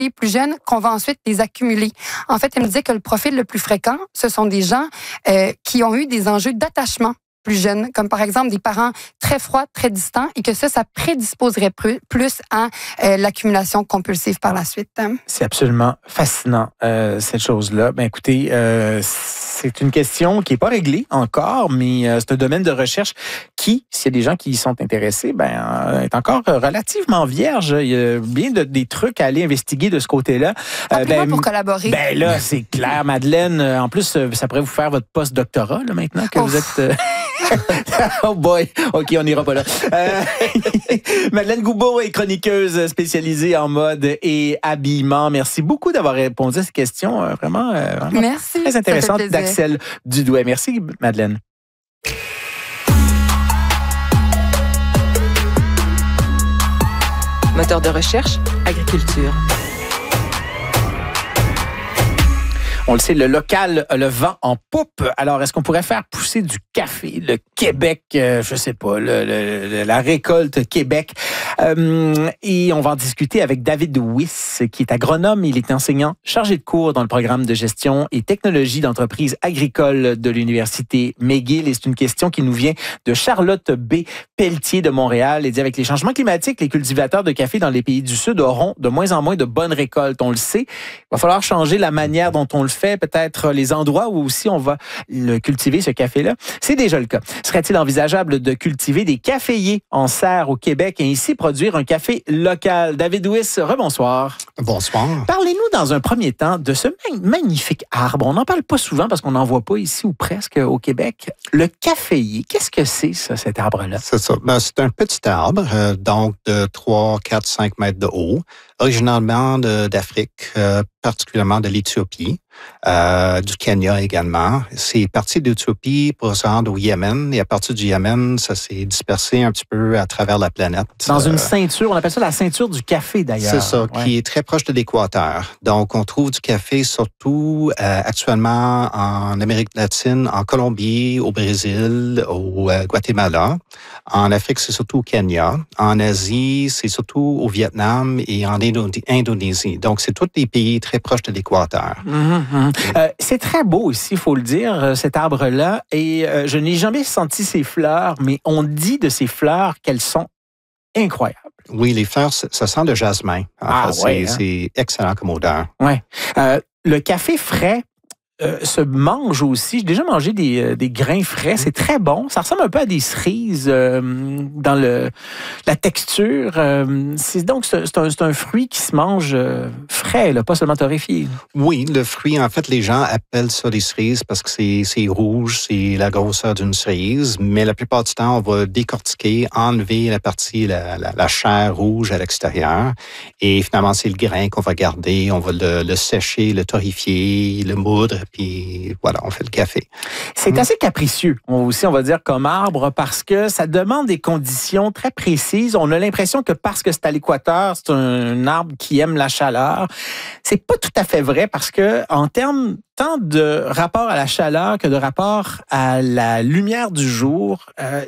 les plus jeunes qu'on va ensuite les accumuler. En fait, elle me disait que le profil le plus fréquent, ce sont des gens qui ont eu des enjeux d'attachement plus jeunes, comme par exemple des parents très froids, très distants, et que ça prédisposerait plus à l'accumulation compulsive par la suite. C'est absolument fascinant, cette chose-là. Ben écoutez, c'est une question qui n'est pas réglée encore, mais c'est un domaine de recherche qui, s'il y a des gens qui y sont intéressés, est encore relativement vierge. Il y a bien des trucs à aller investiguer de ce côté-là. Appelez-moi pour collaborer. Ben là, c'est clair, Madeleine. En plus, ça pourrait vous faire votre post-doctorat, là, maintenant que vous êtes... Oh boy! OK, on n'ira pas là. Madeleine Goubeau est chroniqueuse spécialisée en mode et habillement. Merci beaucoup d'avoir répondu à ces questions vraiment Merci, très intéressantes d'Axel Dudouet. Merci, Madeleine. Moteur de recherche, agriculture. On le sait, le local a le vent en poupe. Alors, est-ce qu'on pourrait faire pousser du café? Le Québec, je sais pas, la récolte Québec. Et on va en discuter avec David Wyss, qui est agronome. Il est enseignant chargé de cours dans le programme de gestion et technologie d'entreprise agricole de l'Université McGill. Et c'est une question qui nous vient de Charlotte B. Pelletier de Montréal. Elle dit, avec les changements climatiques, les cultivateurs de café dans les pays du Sud auront de moins en moins de bonnes récoltes. On le sait. Il va falloir changer la manière dont on le fait, peut-être les endroits où aussi on va le cultiver, ce café-là. C'est déjà le cas. Serait-il envisageable de cultiver des caféiers en serre au Québec et ainsi produire un café local? David Wyss, rebonsoir. Bonsoir. Parlez-nous dans un premier temps de ce magnifique arbre. On n'en parle pas souvent parce qu'on n'en voit pas ici ou presque au Québec. Le caféier, qu'est-ce que c'est, ça, cet arbre-là? C'est ça. C'est un petit arbre, donc de 3, 4, 5 mètres de haut, originalement d'Afrique, particulièrement de l'Éthiopie, du Kenya également. C'est parti d'Éthiopie pour se rendre au Yémen, et à partir du Yémen, ça s'est dispersé un petit peu à travers la planète. Dans une ceinture, on appelle ça la ceinture du café d'ailleurs. C'est ça, qui est très proche de l'équateur. Donc, on trouve du café surtout actuellement en Amérique latine, en Colombie, au Brésil, au Guatemala. En Afrique, c'est surtout au Kenya. En Asie, c'est surtout au Vietnam et en Indonésie. Donc, c'est tous des pays très proches de l'équateur. C'est très beau aussi, il faut le dire, cet arbre-là. Et je n'ai jamais senti ces fleurs, mais on dit de ces fleurs qu'elles sont incroyables. Oui, les fleurs, ça sent le jasmin. C'est excellent comme odeur. Oui. Le café frais se mange aussi. J'ai déjà mangé des grains frais. C'est très bon. Ça ressemble un peu à des cerises dans la texture. C'est un fruit qui se mange frais, là, pas seulement torréfié. Oui, le fruit, en fait, les gens appellent ça des cerises parce que c'est rouge, c'est la grosseur d'une cerise. Mais la plupart du temps, on va décortiquer, enlever la partie, la chair rouge à l'extérieur. Et finalement, c'est le grain qu'on va garder. On va le sécher, le torréfier, le moudre. Puis voilà, on fait le café. C'est assez capricieux, on va dire, comme arbre, parce que ça demande des conditions très précises. On a l'impression que parce que c'est à l'équateur, c'est un arbre qui aime la chaleur. C'est pas tout à fait vrai parce que en termes tant de rapport à la chaleur que de rapport à la lumière du jour,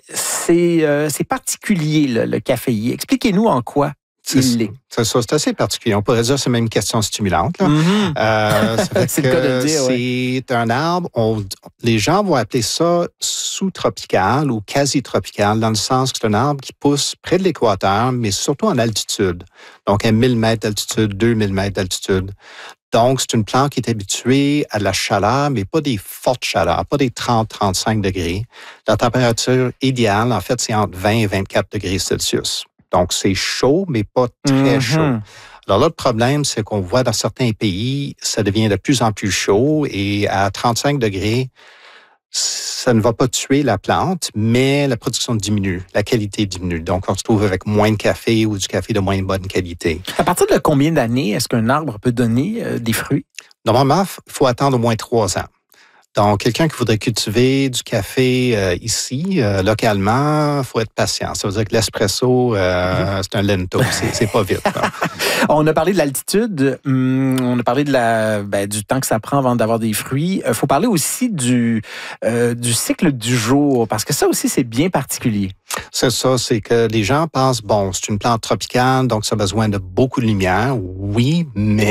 c'est particulier, le caféier. Expliquez-nous en quoi. C'est assez particulier. On pourrait dire que c'est même une question stimulante. Là. C'est le cas de le dire. C'est un arbre, les gens vont appeler ça sous-tropical ou quasi-tropical, dans le sens que c'est un arbre qui pousse près de l'équateur, mais surtout en altitude. Donc, à 1000 mètres d'altitude, 2000 mètres d'altitude. Donc, c'est une plante qui est habituée à la chaleur, mais pas des fortes chaleurs, pas des 30-35 degrés. La température idéale, en fait, c'est entre 20 et 24 degrés Celsius. Donc, c'est chaud, mais pas très chaud. Alors là, le problème, c'est qu'on voit dans certains pays, ça devient de plus en plus chaud et à 35 degrés, ça ne va pas tuer la plante, mais la production diminue, la qualité diminue. Donc, on se trouve avec moins de café ou du café de moins bonne qualité. À partir de combien d'années est-ce qu'un arbre peut donner des fruits? Normalement, il faut attendre au moins 3 ans. Donc, quelqu'un qui voudrait cultiver du café ici, localement, il faut être patient. Ça veut dire que l'espresso, c'est un lento, c'est pas vite. On a parlé de l'altitude, on a parlé de du temps que ça prend avant d'avoir des fruits. Il faut parler aussi du cycle du jour, parce que ça aussi, c'est bien particulier. C'est ça, c'est que les gens pensent, bon, c'est une plante tropicale, donc ça a besoin de beaucoup de lumière. Oui, mais